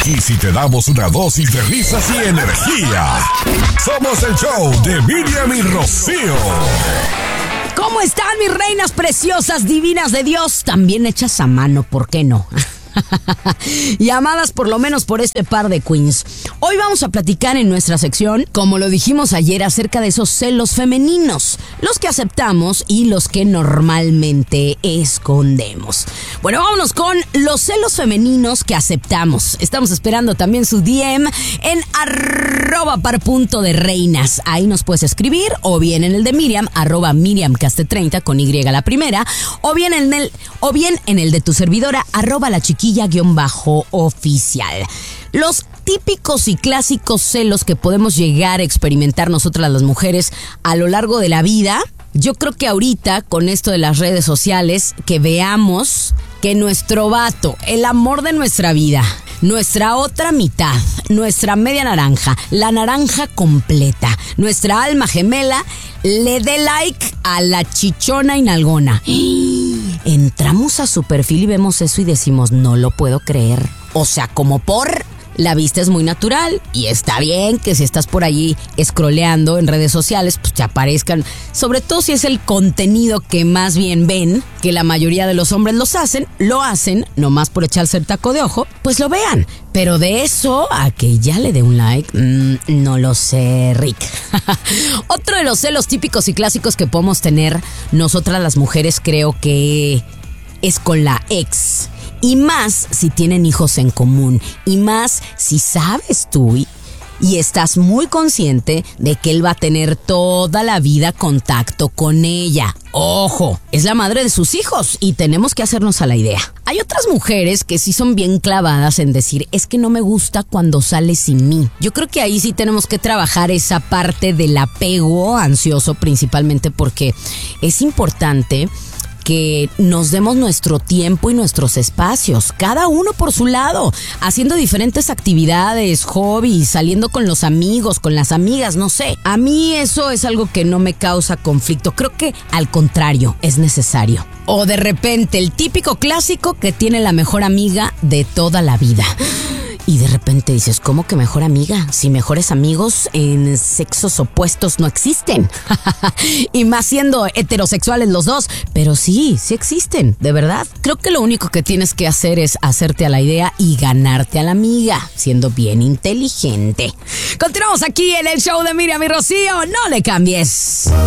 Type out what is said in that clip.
Aquí sí te damos una dosis de risas y energía. Somos el show de Miriam y Rocío. ¿Cómo están mis reinas preciosas, divinas de Dios? También hechas a mano, ¿por qué no? Y amadas por lo menos por este par de queens. Hoy vamos a platicar en nuestra sección, como lo dijimos ayer, acerca de esos celos femeninos, los que aceptamos y los que normalmente escondemos. Bueno, vámonos con los celos femeninos que aceptamos. Estamos esperando también su DM en @par.de-reinas. Ahí nos puedes escribir, o bien en el de Miriam, @MiriamCaste30 con Y la primera, o bien en el de tu servidora, @lachiquilla_oficial. Los típicos y clásicos celos que podemos llegar a experimentar nosotras las mujeres a lo largo de la vida. Yo creo que ahorita, con esto de las redes sociales, que veamos que nuestro vato, el amor de nuestra vida, nuestra otra mitad, nuestra media naranja, la naranja completa, nuestra alma gemela, le dé like a la chichona y nalgona. Entramos a su perfil y vemos eso y decimos, no lo puedo creer. O sea, como por... La vista es muy natural y está bien que si estás por allí scrolleando en redes sociales, pues te aparezcan, sobre todo si es el contenido que más bien ven, que la mayoría de los hombres lo hacen, nomás por echarse el taco de ojo, pues lo vean. Pero de eso a que ya le dé un like, no lo sé, Rick. Otro de los celos típicos y clásicos que podemos tener nosotras las mujeres, creo que es con la ex. Y más si tienen hijos en común. Y más si sabes tú y estás muy consciente de que él va a tener toda la vida contacto con ella. Ojo, es la madre de sus hijos y tenemos que hacernos a la idea. Hay otras mujeres que sí son bien clavadas en decir, es que no me gusta cuando sale sin mí. Yo creo que ahí sí tenemos que trabajar esa parte del apego ansioso, principalmente porque es importante que nos demos nuestro tiempo y nuestros espacios, cada uno por su lado, haciendo diferentes actividades, hobbies, saliendo con los amigos, con las amigas, no sé. A mí eso es algo que no me causa conflicto, creo que al contrario, es necesario. O de repente el típico clásico que tiene la mejor amiga de toda la vida. Y de repente dices, ¿cómo que mejor amiga? Si mejores amigos en sexos opuestos no existen. Y más siendo heterosexuales los dos. Pero sí existen, de verdad. Creo que lo único que tienes que hacer es hacerte a la idea y ganarte a la amiga, siendo bien inteligente. Continuamos aquí en el show de Miriam y Rocío. No le cambies.